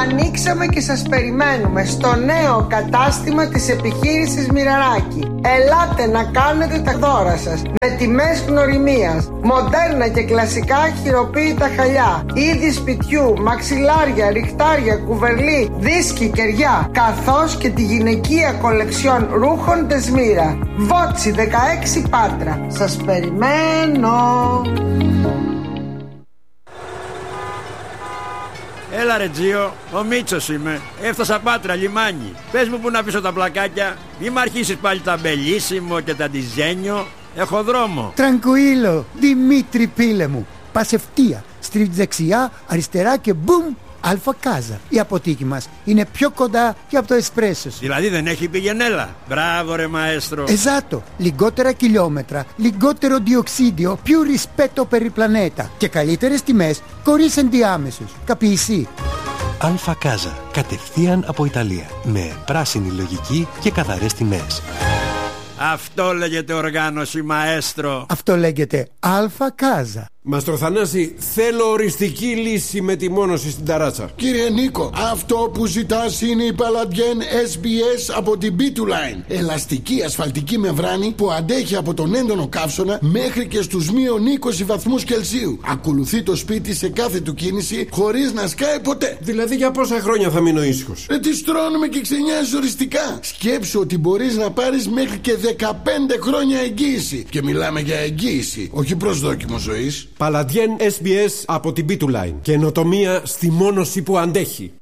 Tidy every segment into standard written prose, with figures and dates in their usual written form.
Ανοίξαμε και σας περιμένουμε στο νέο κατάστημα της επιχείρησης Μοιραράκη. Ελάτε να κάνετε τα δώρα σας με τιμές γνωριμίας, μοντέρνα και κλασικά χειροποίητα χαλιά, είδη σπιτιού, μαξιλάρια, ριχτάρια, κουβερλί, δίσκοι, κεριά, καθώς και τη γυναικεία κολεξιόν ρούχων Τεσμύρα. Βότσι 16 Πάτρα. Σας περιμένω. Έλα ρε Τζίο, ο Μίτσος είμαι. Έφτασα Πάτρα, λιμάνι. Πες μου που να πίσω τα πλακάκια. Μη μ' αρχίσεις πάλι τα μπελίσιμο και τα ντιζένιο. Έχω δρόμο. Τρανκουίλο, Δημήτρη πίλε μου. Πας ευθεία, στρίβεις δεξιά, αριστερά και μπουμ, Αλφα Κάζα. Η αποθήκη μας είναι πιο κοντά και από το εσπρέσο σου. Δηλαδή δεν έχει πηγενέλα. Μπράβο ρε μαέστρο. Εζάτο, λιγότερα χιλιόμετρα, λιγότερο διοξίδιο, più rispetto per il planeta και καλύτερες τιμές χωρίς ενδιάμεσους. Καπιεισί. Αλφα Κάζα, κατευθείαν από Ιταλία, με πράσινη λογική και καθαρές τιμές. Αυτό λέγεται οργάνωση μαέστρο. Αυτό λέγεται Αλφα Κάζα. Μαστρο Θανάση, θέλω οριστική λύση με τη μόνωση στην ταράτσα. Κύριε Νίκο, αυτό που ζητάς είναι η Παλαντιέν SBS από την B2Line. Ελαστική ασφαλτική μεμβράνη που αντέχει από τον έντονο καύσωνα μέχρι και στους μείον 20 βαθμούς Κελσίου. Ακολουθεί το σπίτι σε κάθε του κίνηση χωρίς να σκάει ποτέ. Δηλαδή για πόσα χρόνια θα μείνω ήσυχος? Τι στρώνουμε και ξενιάζεις οριστικά. Σκέψου ότι μπορείς να πάρεις μέχρι και 15 χρόνια εγγύηση. Και μιλάμε για εγγύηση, όχι προσδόκιμο ζωής. Παλαντιέν SBS από την B2Line. Καινοτομία στη μόνωση που αντέχει.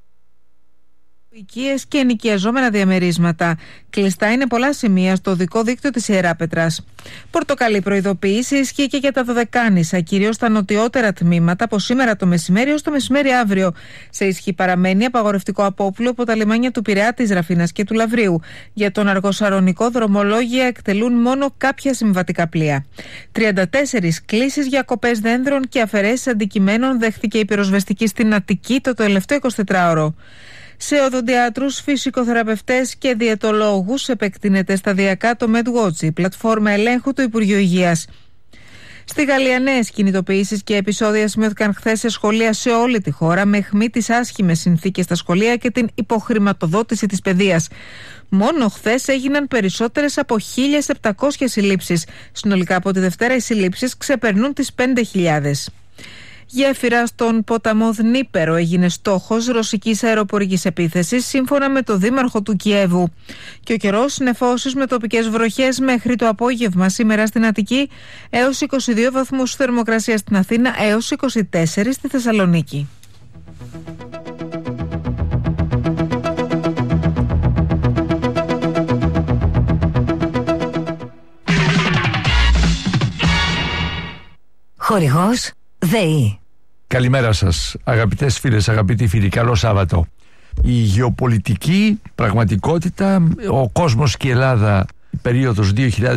Οικίες και ενοικιαζόμενα διαμερίσματα. Κλειστά είναι πολλά σημεία στο οδικό δίκτυο της Ιεράπετρας. Πορτοκαλί προειδοποίηση ισχύει και για τα Δωδεκάνησα, κυρίως στα νοτιότερα τμήματα, από σήμερα το μεσημέρι ως το μεσημέρι αύριο. Σε ισχύ παραμένει απαγορευτικό απόπλου από τα λιμάνια του Πειραιά, της Ραφίνας και του Λαυρίου. Για τον Αργοσαρονικό δρομολόγια εκτελούν μόνο κάποια συμβατικά πλοία. 34 κλήσεις για κοπές δένδρων και αφαιρέσεις αντικειμένων δέχθηκε η πυροσβεστική στην Αττική το τελευταίο 24ωρο. Σε οδοντιάτρους, φυσικοθεραπευτές και διαιτολόγους επεκτείνεται σταδιακά το MedWatch, η πλατφόρμα ελέγχου του Υπουργείου Υγείας. Στη Γαλλία, νέες κινητοποιήσεις και επεισόδια σημειώθηκαν χθες σε σχολεία σε όλη τη χώρα, με αιχμή τις άσχημες συνθήκες στα σχολεία και την υποχρηματοδότηση της παιδείας. Μόνο χθες έγιναν περισσότερες από 1.700 συλλήψεις. Συνολικά από τη Δευτέρα οι συλλήψεις ξεπερνούν τις 5.000. Γέφυρα στον ποταμό Δνίπερο έγινε στόχος ρωσικής αεροπορικής επίθεσης, σύμφωνα με το δήμαρχο του Κιέβου. Και ο καιρός νεφώσεις με τοπικές βροχές μέχρι το απόγευμα σήμερα στην Αττική, έως 22 βαθμούς θερμοκρασία στην Αθήνα, έως 24 στη Θεσσαλονίκη. Χορηγός ΔΕΗ. Καλημέρα σας αγαπητές φίλες, αγαπητοί φίλοι, καλό Σάββατο. Η γεωπολιτική πραγματικότητα, ο κόσμος και η Ελλάδα, περίοδος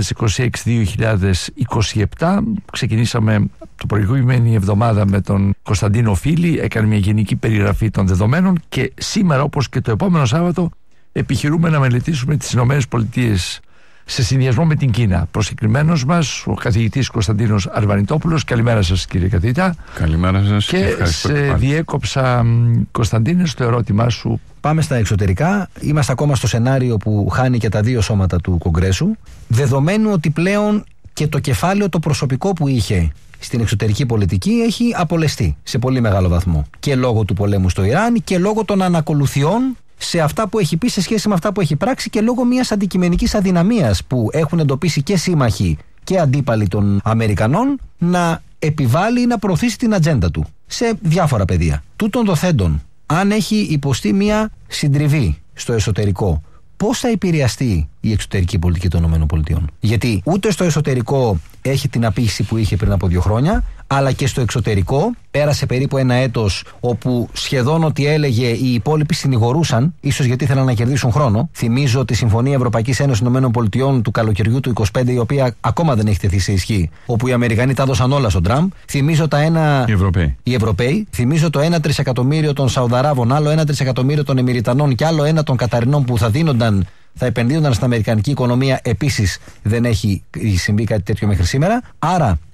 2026-2027. Ξεκινήσαμε το προηγούμενη εβδομάδα με τον Κωνσταντίνο Φίλη, έκανε μια γενική περιγραφή των δεδομένων και σήμερα, όπως και το επόμενο Σάββατο, επιχειρούμε να μελετήσουμε τις Ηνωμένες Πολιτείες σε συνδυασμό με την Κίνα. Προσκεκλημένος μας ο καθηγητής Κωνσταντίνος Αρβανιτόπουλος. Καλημέρα σας κύριε καθηγητά. Καλημέρα σας. Και σε διέκοψα, Κωνσταντίνε, στο ερώτημά σου. Πάμε στα εξωτερικά. Είμαστε ακόμα στο σενάριο που χάνει και τα δύο σώματα του Κογκρέσου, δεδομένου ότι πλέον και το κεφάλαιο το προσωπικό που είχε στην εξωτερική πολιτική έχει απολεστεί σε πολύ μεγάλο βαθμό. Και λόγω του πολέμου στο Ιράν και λόγω των ανακολουθιών σε αυτά που έχει πει σε σχέση με αυτά που έχει πράξει και λόγω μιας αντικειμενικής αδυναμίας που έχουν εντοπίσει και σύμμαχοι και αντίπαλοι των Αμερικανών να επιβάλλει ή να προωθήσει την ατζέντα του σε διάφορα πεδία. Τούτων δοθέντων, αν έχει υποστεί μια συντριβή στο εσωτερικό, πώς θα επηρεαστεί η εξωτερική πολιτική των ΗΠΑ? Γιατί ούτε στο εσωτερικό έχει την απήχηση που είχε πριν από 2 χρόνια, αλλά και στο εξωτερικό πέρασε περίπου 1 έτος όπου σχεδόν ό,τι έλεγε οι υπόλοιποι συνηγορούσαν, ίσως γιατί ήθελαν να κερδίσουν χρόνο. Θυμίζω τη Συμφωνία Ευρωπαϊκής Ένωσης ΗΠΑ του καλοκαιριού του 25, η οποία ακόμα δεν έχει τεθεί σε ισχύ, όπου οι Αμερικανοί τα έδωσαν όλα στον Τραμπ. Θυμίζω οι Ευρωπαίοι. Θυμίζω το 1 τρισεκατομμύριο των Σαουδαράβων, άλλο 1 τρισεκατομμύριο των Εμιριτανών και άλλο 1 των Καταρινών που θα επενδύονταν στην αμερικανική οικονομία. Επίσης δεν έχει συμβεί κάτι τέτοιο μέχρι σήμερα. Άρα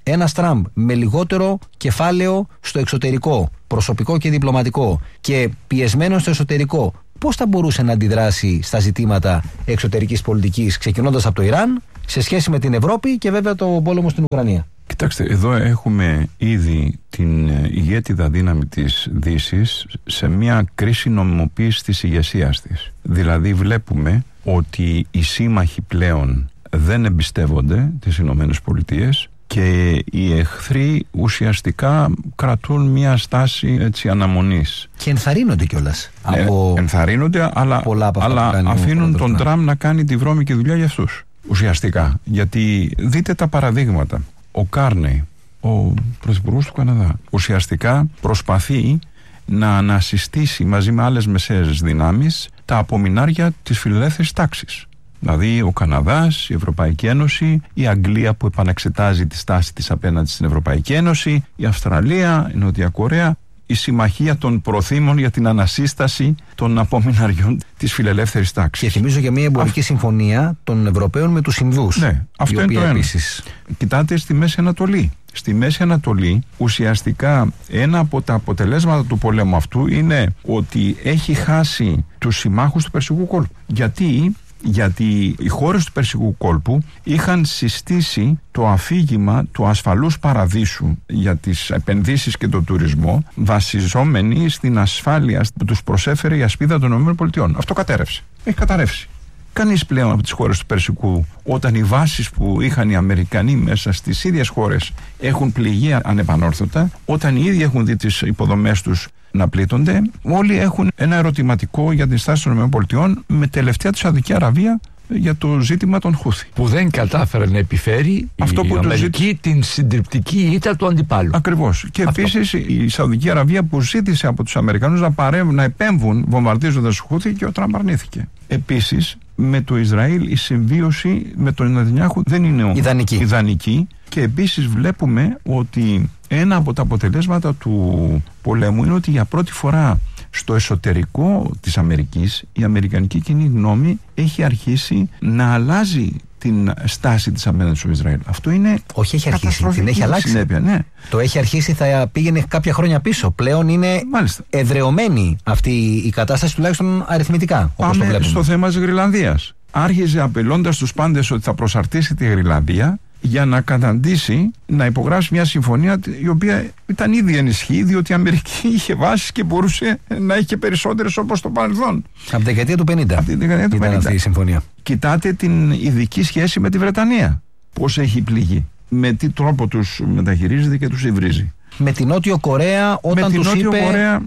ένας Τραμπ με λιγότερο κεφάλαιο στο εξωτερικό, προσωπικό και διπλωματικό, και πιεσμένο στο εσωτερικό, πώς θα μπορούσε να αντιδράσει στα ζητήματα εξωτερικής πολιτικής, ξεκινώντας από το Ιράν, σε σχέση με την Ευρώπη και βέβαια το πόλεμο στην Ουκρανία? Κοιτάξτε, εδώ έχουμε ήδη την ηγέτιδα δύναμη της Δύσης σε μια κρίση νομιμοποίησης της ηγεσίας της. Δηλαδή βλέπουμε ότι οι σύμμαχοι πλέον δεν εμπιστεύονται τις Ηνωμένες Πολιτείες και οι εχθροί ουσιαστικά κρατούν μια στάση αναμονής. Και ενθαρρύνονται κιόλας. Ναι, ενθαρρύνονται, αλλά αφήνουν τον Τραμπ να κάνει τη βρώμικη δουλειά για αυτούς. Ουσιαστικά. Γιατί δείτε τα παραδείγματα. Ο Κάρνεϊ, ο πρωθυπουργός του Καναδά, ουσιαστικά προσπαθεί να ανασυστήσει μαζί με άλλες μεσαίες δυνάμεις τα απομεινάρια της φιλελεύθερης τάξης. Δηλαδή ο Καναδάς, η Ευρωπαϊκή Ένωση, η Αγγλία που επανεξετάζει τη στάση της απέναντι στην Ευρωπαϊκή Ένωση, η Αυστραλία, η Νότια Κορέα, η συμμαχία των προθήμων για την ανασύσταση των απομειναριών της φιλελεύθερης τάξης. Και θυμίζω για μια εμπορική συμφωνία των Ευρωπαίων με τους Ινδούς. Ναι, αυτό είναι το ένα. Επίσης... Κοιτάτε στη Μέση Ανατολή. Στη Μέση Ανατολή ουσιαστικά ένα από τα αποτελέσματα του πολέμου αυτού είναι ότι έχει χάσει τους συμμάχους του Περσικού κόλπου. Γιατί οι χώρες του Περσικού κόλπου είχαν συστήσει το αφήγημα του ασφαλούς παραδείσου για τις επενδύσεις και τον τουρισμό, βασιζόμενοι στην ασφάλεια που τους προσέφερε η ασπίδα των ΗΠΑ. Αυτό κατέρευσε. Έχει καταρρεύσει. Κανείς πλέον από τις χώρες του Περσικού, όταν οι βάσεις που είχαν οι Αμερικανοί μέσα στις ίδιες χώρες έχουν πληγεί ανεπανόρθωτα, όταν οι ίδιοι έχουν δει τις υποδομές τους να πλήττονται, όλοι έχουν ένα ερωτηματικό για την στάση των ΗΠΑ, με τελευταία τη Σαουδική Αραβία για το ζήτημα των Χούθη. Που δεν κατάφερε να επιφέρει αυτό η Αμερική την συντριπτική ήττα του αντιπάλου. Ακριβώς. Και επίσης η Σαουδική Αραβία που ζήτησε από τους Αμερικανούς να επέμβουν βομβαρδίζοντας τους Χούθη, και ο Τραμπ αρνήθηκε. Επίσης, με το Ισραήλ η συμβίωση με τον Νετανιάχου δεν είναι ιδανική. Και επίσης βλέπουμε ότι ένα από τα αποτελέσματα του πολέμου είναι ότι για πρώτη φορά στο εσωτερικό της Αμερικής η αμερικανική κοινή γνώμη έχει αρχίσει να αλλάζει την στάση της απέναντι στο Ισραήλ. Αυτό είναι. Όχι, έχει αρχίσει, την έχει αλλάξει. Συνέπεια, ναι. Το έχει αρχίσει, θα πήγαινε κάποια χρόνια πίσω. Πλέον είναι εδρεωμένη αυτή η κατάσταση, τουλάχιστον αριθμητικά. Πάμε στο θέμα της Γροιλανδίας. Άρχιζε απειλώντας τους πάντες ότι θα προσαρτήσει τη Γροιλανδία για να καταντήσει να υπογράψει μια συμφωνία η οποία ήταν ήδη ενισχύει, διότι η Αμερική είχε βάσεις και μπορούσε να έχει και περισσότερες όπως το παρελθόν. Από τη δεκαετία του 50 ήταν αυτή η συμφωνία. Κοιτάτε την ειδική σχέση με τη Βρετανία. Πώς έχει πληγεί, με τι τρόπο τους μεταχειρίζεται και τους υβρίζει. Με την Νότιο Κορέα, όταν τους είπε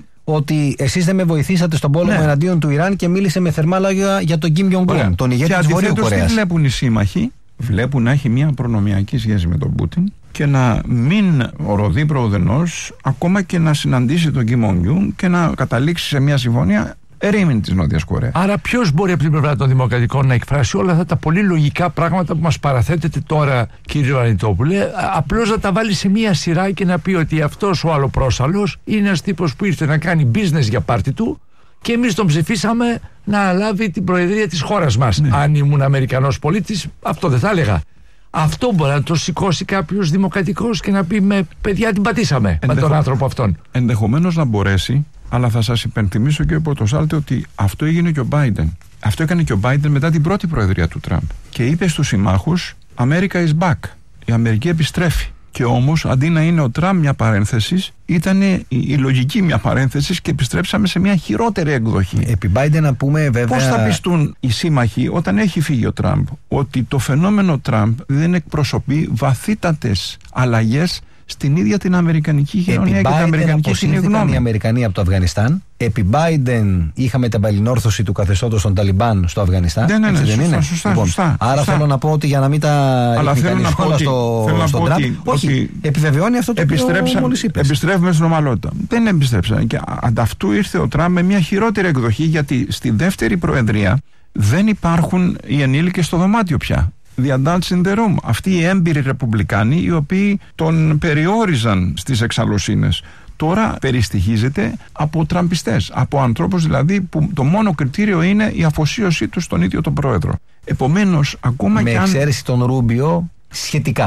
ότι εσείς δεν με βοηθήσατε στον πόλεμο εναντίον του Ιράν, και μίλησε με θερμά λόγια για τον Κιμ Τζονγκ-Un, τον ηγέτη της Βορείου Κορέας. Τι βλέπουν οι σύμμαχοι? Βλέπουν να έχει μια προνομιακή σχέση με τον Πούτιν και να μην οροδεί προοδενός, ακόμα και να συναντήσει τον Κιμ Τζονγκ-Un και να καταλήξει σε μια συμφωνία ερήμην της Νότιας Κορέας. Άρα ποιος μπορεί από την πλευρά των Δημοκρατικών να εκφράσει όλα αυτά τα πολύ λογικά πράγματα που μας παραθέτετε τώρα, κύριε Ανιτόπουλε, απλώς να τα βάλει σε μια σειρά και να πει ότι αυτός ο αλλοπρόσαλλος είναι ένας τύπος που ήρθε να κάνει business για πάρτι του και εμείς τον ψηφίσαμε να αναλάβει την προεδρία της χώρας μας. Ναι. Αν ήμουν Αμερικανός πολίτης, αυτό δεν θα έλεγα. Αυτό μπορεί να το σηκώσει κάποιος δημοκρατικός και να πει με παιδιά την πατήσαμε με τον άνθρωπο αυτόν. Ενδεχομένως να μπορέσει, αλλά θα σας υπενθυμίσω, κύριε Πορτοσάλτη, ότι αυτό έγινε και ο Biden. Αυτό έκανε και ο Biden μετά την πρώτη προεδρία του Τραμπ. Και είπε στους συμμάχους, America is back. Η Αμερική επιστρέφει. Και όμως, αντί να είναι ο Τραμπ μια παρένθεση, ήταν η λογική μια παρένθεση και επιστρέψαμε σε μια χειρότερη εκδοχή. Επί Biden να πούμε βέβαια. Πώς θα πιστούν οι σύμμαχοι όταν έχει φύγει ο Τραμπ ότι το φαινόμενο Τραμπ δεν εκπροσωπεί βαθύτατες αλλαγές στην ίδια την αμερικανική κοινωνία και την αμερικανική κοινή γνώμη. Οι Αμερικανοί από το Αφγανιστάν. Επί Biden είχαμε την παλινόρθωση του καθεστώτος των Ταλιμπάν στο Αφγανιστάν. Ναι, σωστά. Άρα θέλω να πω ότι για να μην τα ρίχνει κανείς όλα στον Τραμπ, όχι, επιβεβαιώνει αυτό το οποίο μόλις είπες. Επιστρέφουμε στην ομαλότητα. Δεν επιστρέψαν. Και ανταυτού ήρθε ο Τραμπ με μια χειρότερη εκδοχή, γιατί στη δεύτερη προεδρία δεν υπάρχουν οι ενήλικες στο δωμάτιο πια. The adults in the room. Αυτοί οι έμπειροι ρεπουμπλικάνοι, οι οποίοι τον περιόριζαν στις εξαλλοσύνες, τώρα περιστοιχίζεται από τραμπιστές, από ανθρώπους δηλαδή που το μόνο κριτήριο είναι η αφοσίωσή τους στον ίδιο τον πρόεδρο. Επομένως, ακόμα με και αν... εξαίρεση τον Ρούμπιο, σχετικά.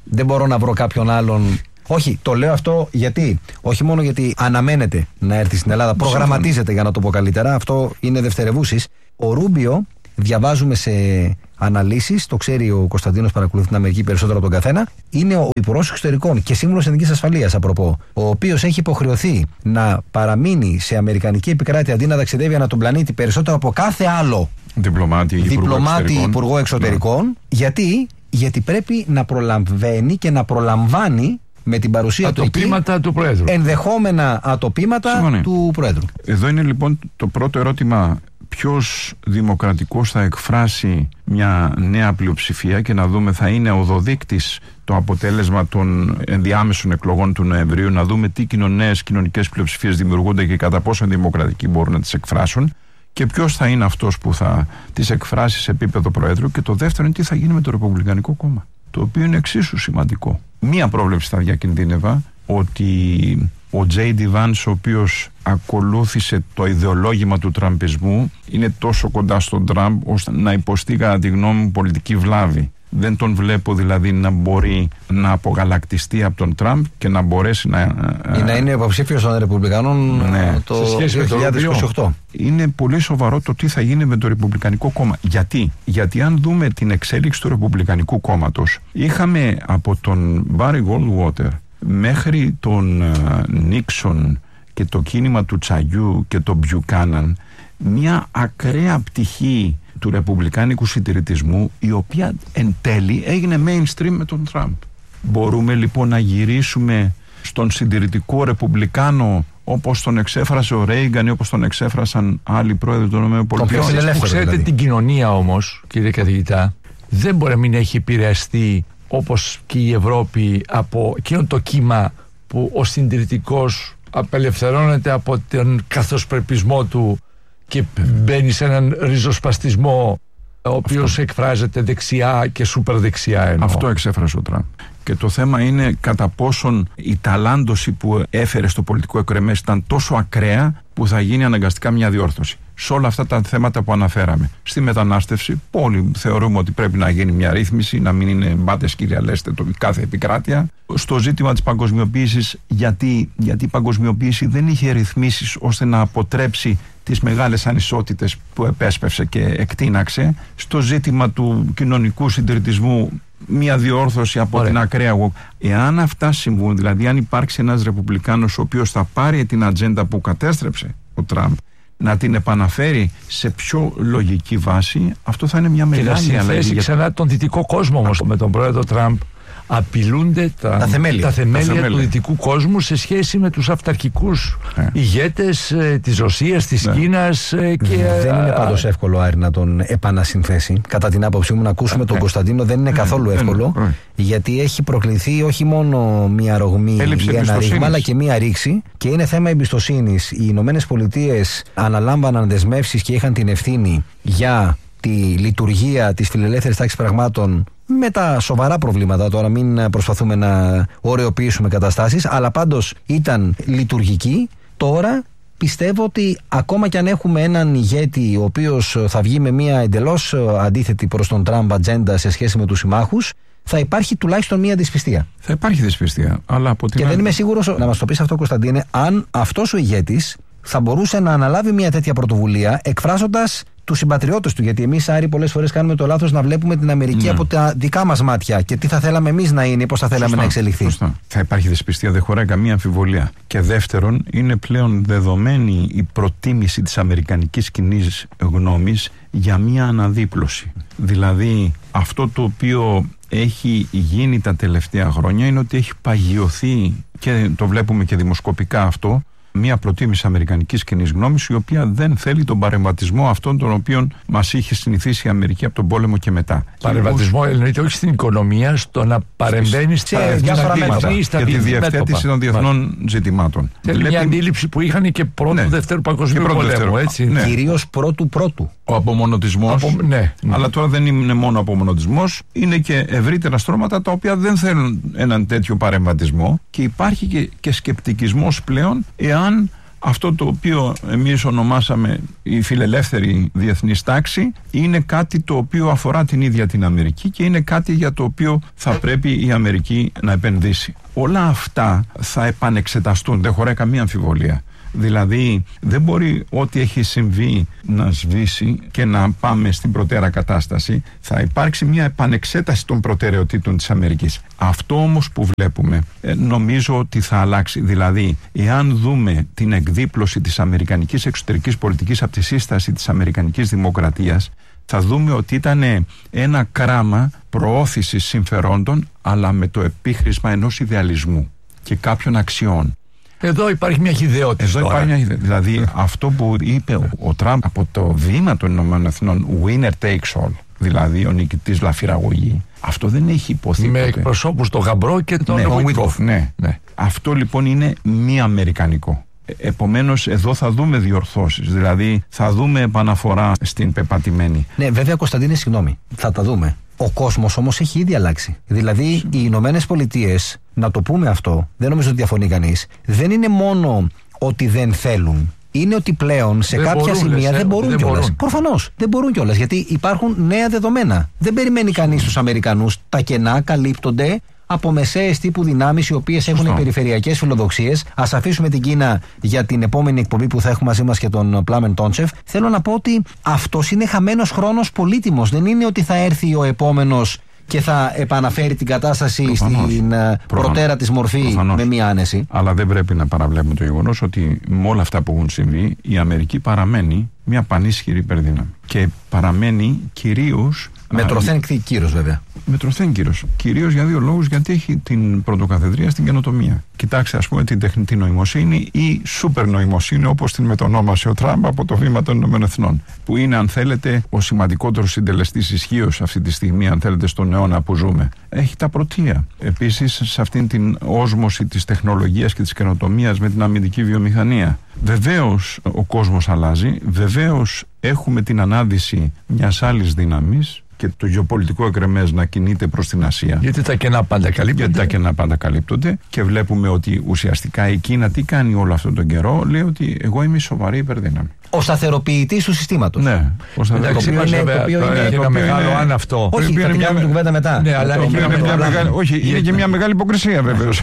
δεν μπορώ να βρω κάποιον άλλον. Όχι, το λέω αυτό γιατί, όχι μόνο γιατί αναμένεται να έρθει στην Ελλάδα, προγραμματίζεται για να το πω καλύτερα, αυτό είναι δευτερευούσης. Ο Ρούμπιο, διαβάζουμε σε αναλύσεις, το ξέρει ο Κωνσταντίνος, παρακολουθεί την Αμερική περισσότερο από τον καθένα, είναι ο Υπουργός Εξωτερικών και Σύμβουλος Εθνικής Ασφαλείας, απροπό, ο οποίος έχει υποχρεωθεί να παραμείνει σε αμερικανική επικράτεια αντί να ταξιδεύει ανά τον πλανήτη περισσότερο από κάθε άλλο διπλωμάτη Υπουργό Εξωτερικών. Γιατί πρέπει να προλαβαίνει και να προλαμβάνει με την παρουσία του εκεί του Προέδρου, ενδεχόμενα ατοπήματα του Προέδρου. Εδώ είναι λοιπόν το πρώτο ερώτημα. Ποιος δημοκρατικός θα εκφράσει μια νέα πλειοψηφία, και να δούμε, θα είναι οδοδείκτης το αποτέλεσμα των ενδιάμεσων εκλογών του Νοεμβρίου, να δούμε τι νέες κοινωνικές πλειοψηφίες δημιουργούνται και κατά πόσο δημοκρατικοί μπορούν να τις εκφράσουν, και ποιος θα είναι αυτός που θα τις εκφράσει σε επίπεδο Προέδρου. Και το δεύτερο είναι τι θα γίνει με το Ρεπουμπλικανικό Κόμμα, το οποίο είναι εξίσου σημαντικό. Μία πρόβλεψη θα διακινδύνευα, ότι ο J.D. Vance, ο οποίος ακολούθησε το ιδεολόγημα του τραμπισμού, είναι τόσο κοντά στον Τραμπ ώστε να υποστεί, κατά τη γνώμη μου, πολιτική βλάβη. Δεν τον βλέπω δηλαδή να μπορεί να απογαλακτιστεί από τον Τραμπ και να μπορέσει να είναι υποψήφιος των Ρεπουμπλικανών το 2028. Είναι πολύ σοβαρό το τι θα γίνει με το Ρεπουμπλικανικό Κόμμα. Γιατί αν δούμε την εξέλιξη του Ρεπουμπλικανικού Κόμματος, είχαμε από τον Barry Goldwater μέχρι τον Νίξον και το κίνημα του Τσαγιού και τον Μπιουκάναν, μια ακραία πτυχή του ρεπουμπλικάνικου συντηρητισμού, η οποία εν τέλει έγινε mainstream με τον Τραμπ. Μπορούμε λοιπόν να γυρίσουμε στον συντηρητικό ρεπουμπλικάνο όπως τον εξέφρασε ο Ρέιγκαν ή όπως τον εξέφρασαν άλλοι πρόεδροι των ΗΠΑ? Ξέρετε, την κοινωνία όμως, κύριε καθηγητά, δεν μπορεί να μην έχει επηρεαστεί όπως και η Ευρώπη από εκείνο το κύμα που ο συντηρητικός απελευθερώνεται από τον καθοσπρεπισμό του και μπαίνει σε έναν ριζοσπαστισμό, ο οποίος εκφράζεται δεξιά και σούπερ δεξιά. Αυτό εξέφρασε ο Τραμπ. Και το θέμα είναι κατά πόσον η ταλάντωση που έφερε στο πολιτικό εκρεμές ήταν τόσο ακραία που θα γίνει αναγκαστικά μια διόρθωση. Σε όλα αυτά τα θέματα που αναφέραμε. Στη μετανάστευση, όλοι θεωρούμε ότι πρέπει να γίνει μια ρύθμιση, να μην είναι μπάτες κυριαλέστε το κάθε επικράτεια. Στο ζήτημα της παγκοσμιοποίησης, γιατί η παγκοσμιοποίηση δεν είχε ρυθμίσεις ώστε να αποτρέψει τις μεγάλες ανισότητες που επέσπευσε και εκτείναξε. Στο ζήτημα του κοινωνικού συντηρητισμού, μια διόρθωση από την ακραία. Εάν αυτά συμβούν, δηλαδή αν υπάρξει ένας ρεπουμπλικάνος ο οποίος θα πάρει την ατζέντα που κατέστρεψε ο Τραμπ, να την επαναφέρει σε πιο λογική βάση, αυτό θα είναι μια μεγάλη αλλαγή. Και να συνθέσει ξανά τον δυτικό κόσμο όμως. Με τον πρόεδρο Τραμπ απειλούνται τα θεμέλια του δυτικού κόσμου σε σχέση με τους αυταρχικούς ηγέτες της Ρωσίας, της Κίνας. Δεν είναι πάντως εύκολο, Άρη, να τον επανασυνθέσει. Κατά την άποψή μου, να ακούσουμε τον Κωνσταντίνο δεν είναι καθόλου εύκολο, γιατί έχει προκληθεί όχι μόνο μία ρογμή ή ένα ρήγμα, αλλά και μία ρήξη, και είναι θέμα εμπιστοσύνης. Οι Ηνωμένες Πολιτείες αναλάμβαναν δεσμεύσεις και είχαν την ευθύνη για τη λειτουργία της φιλελεύθερης τάξης πραγμάτων, με τα σοβαρά προβλήματα, τώρα μην προσπαθούμε να ωρεοποιήσουμε καταστάσεις, αλλά πάντως ήταν λειτουργική. Τώρα πιστεύω ότι ακόμα κι αν έχουμε έναν ηγέτη ο οποίος θα βγει με μια εντελώς αντίθετη προς τον Τραμπ ατζέντα σε σχέση με τους συμμάχους, θα υπάρχει τουλάχιστον μια δυσπιστία. Θα υπάρχει δυσπιστία, αλλά από την και δεν είμαι σίγουρος, να μας το πεις αυτό, Κωνσταντίνε, αν αυτός ο ηγέτης θα μπορούσε να αναλάβει μια τέτοια πρωτοβουλία εκφράζοντας τους συμπατριώτες του. Γιατί εμείς, Άρη, πολλές φορές κάνουμε το λάθος να βλέπουμε την Αμερική από τα δικά μας μάτια και τι θα θέλαμε εμείς να είναι ή πώς θα θέλαμε να εξελιχθεί. Θα υπάρχει δυσπιστία, δεν χωράει καμία αμφιβολία. Και δεύτερον, είναι πλέον δεδομένη η προτίμηση της αμερικανικής κοινής γνώμης για μια αναδίπλωση. Δηλαδή, αυτό το οποίο έχει γίνει τα τελευταία χρόνια είναι ότι έχει παγιωθεί, και το βλέπουμε και δημοσκοπικά αυτό, μια προτίμηση αμερικανικής κοινής γνώμης, η οποία δεν θέλει τον παρεμβατισμό αυτόν τον οποίον μας είχε συνηθίσει η Αμερική από τον πόλεμο και μετά. Παρεμβατισμό εννοείται όχι στην οικονομία, στο να παρεμβαίνει στα και τη διευθέτηση των διεθνών ζητημάτων. Θέλει μια αντίληψη που είχαν και πρώτου-δευτέρου παγκοσμίου πολέμου. Κυρίως πρώτου-πρώτου. Ο απομονωτισμός. Αλλά τώρα δεν είναι μόνο απομονωτισμός, είναι και ευρύτερα στρώματα τα οποία δεν θέλουν έναν τέτοιο παρεμβατισμό, και υπάρχει και σκεπτικισμός πλέον εάν Αυτό το οποίο εμείς ονομάσαμε η φιλελεύθερη διεθνής τάξη είναι κάτι το οποίο αφορά την ίδια την Αμερική και είναι κάτι για το οποίο θα πρέπει η Αμερική να επενδύσει. Όλα αυτά θα επανεξεταστούν, δεν χωράει καμία αμφιβολία. Δηλαδή δεν μπορεί ό,τι έχει συμβεί να σβήσει και να πάμε στην προτέρα κατάσταση. Θα υπάρξει μια επανεξέταση των προτεραιοτήτων της Αμερικής. Αυτό όμως που βλέπουμε νομίζω ότι θα αλλάξει. Δηλαδή εάν δούμε την εκδίπλωση της αμερικανικής εξωτερικής πολιτικής από τη σύσταση της αμερικανικής δημοκρατίας, θα δούμε ότι ήταν ένα κράμα προώθησης συμφερόντων, αλλά με το επίχρησμα ενός ιδεαλισμού και κάποιων αξιών. Εδώ υπάρχει μια χυδαιότητα. Δηλαδή αυτό που είπε ο Τραμπ από το βήμα των ΗΠΑ, winner takes all, δηλαδή ο νικητής λαφυραγωγεί, αυτό δεν έχει υποθεί με ποτέ. εκπροσώπους τον Γαμπρό και τον Βουίτκοφ. Ναι. Αυτό λοιπόν είναι μη αμερικανικό. Επομένως εδώ θα δούμε διορθώσεις, δηλαδή θα δούμε επαναφορά στην πεπατημένη. Ναι, βέβαια Κωνσταντίνε, συγγνώμη, θα τα δούμε. Ο κόσμος όμως έχει ήδη αλλάξει. Δηλαδή οι Ηνωμένες Πολιτείες, να το πούμε αυτό, δεν νομίζω ότι διαφωνεί κανείς, δεν είναι μόνο ότι δεν θέλουν. Είναι ότι πλέον σε κάποια σημεία δεν μπορούν κιόλας. Προφανώς δεν μπορούν κιόλας, γιατί υπάρχουν νέα δεδομένα. Δεν περιμένει κανείς τους Αμερικανούς. Τα κενά καλύπτονται από μεσαίες τύπου δυνάμεις οι οποίες έχουν περιφερειακές φιλοδοξίες. Ας αφήσουμε την Κίνα για την επόμενη εκπομπή που θα έχουμε μαζί μας και τον Πλάμεν Τόντσεφ. Θέλω να πω ότι αυτός είναι χαμένος χρόνος πολύτιμος. Δεν είναι ότι θα έρθει ο επόμενος και θα επαναφέρει την κατάσταση στην προτέρα της μορφή με μία άνεση. Αλλά δεν πρέπει να παραβλέπουμε το γεγονός ότι με όλα αυτά που έχουν συμβεί η Αμερική παραμένει μια πανίσχυρη υπερδύναμη. Και παραμένει κυρίως. Με τροθέν κύρος, βέβαια. Με τροθέν κύρος. Κυρίως για δύο λόγους, γιατί έχει την πρωτοκαθεδρία στην καινοτομία. Κοιτάξτε, ας πούμε, την τεχνητή νοημοσύνη ή σούπερ νοημοσύνη, όπως την μετονόμασε ο Τραμπ από το βήμα των ΗΠΑ. Που είναι, αν θέλετε, ο σημαντικότερος συντελεστής ισχύως αυτή τη στιγμή, αν θέλετε, στον αιώνα που ζούμε. Έχει τα πρωτεία. Επίσης, σε αυτήν την όσμωση της τεχνολογίας και της καινοτομίας με την αμυντική βιομηχανία. Βεβαίως ο κόσμος αλλάζει. Βεβαίως έχουμε την ανάδυση μιας άλλης δύναμης και το γεωπολιτικό εκρεμές να κινείται προς την Ασία. Γιατί τα κενά πάντα καλύπτονται. Και βλέπουμε ότι ουσιαστικά η Κίνα τι κάνει όλο αυτόν τον καιρό? Λέει ότι εγώ είμαι σοβαρή υπερδύναμη. Ο σταθεροποιητής του συστήματος. Ναι. Εντάξει, είναι ένα μεγάλο αν αυτό. Όχι, θα την κάνουμε την κουβέντα μετά. Ναι, αλλά όχι, είναι και μια μεγάλη υποκρισία βεβαίως.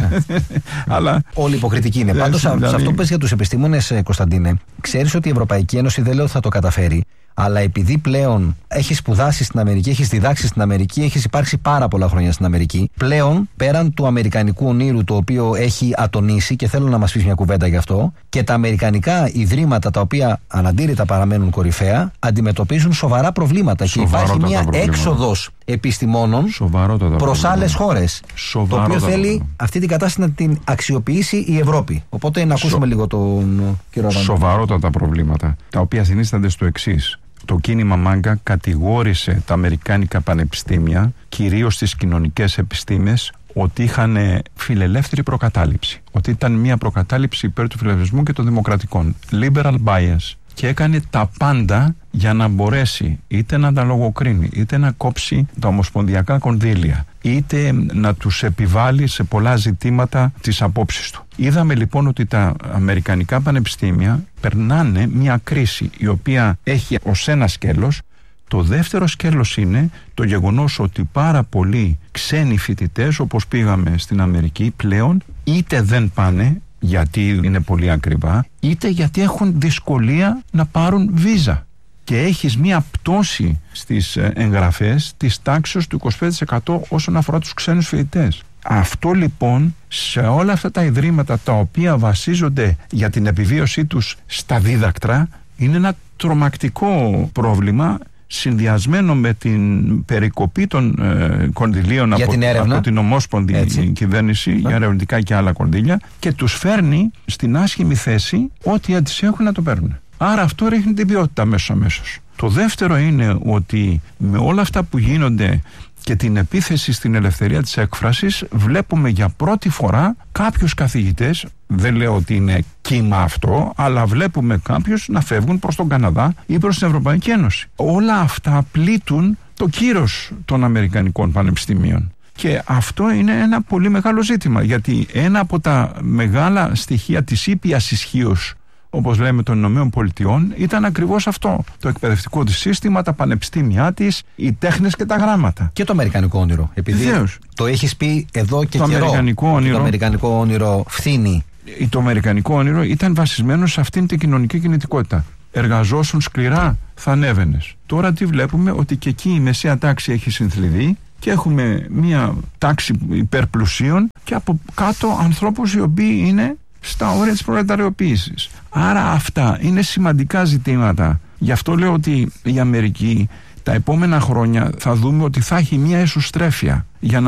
Όλη υποκριτική είναι. Πάντως, σε αυτό που πες για τους επιστήμονες, Κωνσταντίνε, ξέρεις ότι η Ευρωπαϊκή Ένωση δεν λέω ότι θα το καταφέρει. Αλλά επειδή πλέον έχεις σπουδάσει στην Αμερική, έχεις διδάξει στην Αμερική, έχεις υπάρξει πάρα πολλά χρόνια στην Αμερική, πλέον πέραν του αμερικανικού ονείρου το οποίο έχει ατονίσει, και θέλω να μας πεις μια κουβέντα γι' αυτό, και τα αμερικανικά ιδρύματα τα οποία αναντήρητα παραμένουν κορυφαία, αντιμετωπίζουν σοβαρά προβλήματα και υπάρχει μια έξοδος επιστημόνων προς άλλες χώρες. Το οποίο θέλει αυτή την κατάσταση να την αξιοποιήσει η Ευρώπη. Οπότε να ακούσουμε λίγο τον κύριο Αβάνη. Σοβαρότατα προβλήματα, τα οποία συνίστανται στο εξής. Το κίνημα Μάγκα κατηγόρησε τα αμερικάνικα πανεπιστήμια, κυρίως στις κοινωνικές επιστήμες, ότι είχαν φιλελεύθερη προκατάληψη. Ότι ήταν μια προκατάληψη υπέρ του φιλελευθερισμού και των δημοκρατικών. Liberal bias. Και έκανε τα πάντα για να μπορέσει είτε να τα λογοκρίνει, είτε να κόψει τα ομοσπονδιακά κονδύλια, είτε να τους επιβάλλει σε πολλά ζητήματα τις απόψεις του. Είδαμε λοιπόν ότι τα αμερικανικά πανεπιστήμια περνάνε μια κρίση η οποία έχει ως ένα σκέλος. Το δεύτερο σκέλος είναι το γεγονός ότι πάρα πολλοί ξένοι φοιτητές, όπως πήγαμε στην Αμερική, πλέον είτε δεν πάνε γιατί είναι πολύ ακριβά, είτε γιατί έχουν δυσκολία να πάρουν βίζα. Και έχεις μία πτώση στις εγγραφές της τάξης του 25% όσον αφορά τους ξένους φοιτητές. Αυτό λοιπόν σε όλα αυτά τα ιδρύματα τα οποία βασίζονται για την επιβίωσή τους στα δίδακτρα είναι ένα τρομακτικό πρόβλημα, συνδυασμένο με την περικοπή των κονδυλίων από την ομόσπονδη κυβέρνηση για ερευνητικά και άλλα κονδύλια, και τους φέρνει στην άσχημη θέση ό,τι έτσι έχουν να το παίρνουν. Άρα αυτό ρίχνει την ποιότητα αμέσως. Το δεύτερο είναι ότι με όλα αυτά που γίνονται και την επίθεση στην ελευθερία της έκφρασης, βλέπουμε για πρώτη φορά κάποιους καθηγητές, δεν λέω ότι είναι κύμα αυτό, αλλά βλέπουμε κάποιους να φεύγουν προς τον Καναδά ή προς την Ευρωπαϊκή Ένωση. Όλα αυτά πλήττουν το κύρος των αμερικανικών πανεπιστημίων. Και αυτό είναι ένα πολύ μεγάλο ζήτημα, γιατί ένα από τα μεγάλα στοιχεία της ήπιας ισχύως, όπως λέμε, των Ηνωμένων Πολιτειών, ήταν ακριβώς αυτό. Το εκπαιδευτικό της σύστημα, τα πανεπιστήμια της, οι τέχνες και τα γράμματα. Και το αμερικανικό όνειρο. Επειδή το έχεις πει εδώ και το καιρό. Το αμερικανικό όνειρο φθήνει. Το αμερικανικό όνειρο ήταν βασισμένο σε αυτήν την κοινωνική κινητικότητα. Εργαζόσουν σκληρά, θα ανέβαινες. Τώρα τι βλέπουμε? Ότι και εκεί η μεσαία τάξη έχει συνθλιβεί και έχουμε μια τάξη υπερπλουσίων και από κάτω ανθρώπους οι οποίοι είναι στα όρια της προλεταριοποίησης. Άρα αυτά είναι σημαντικά ζητήματα. Γι' αυτό λέω ότι η Αμερική τα επόμενα χρόνια θα δούμε ότι θα έχει μια εσωστρέφεια για να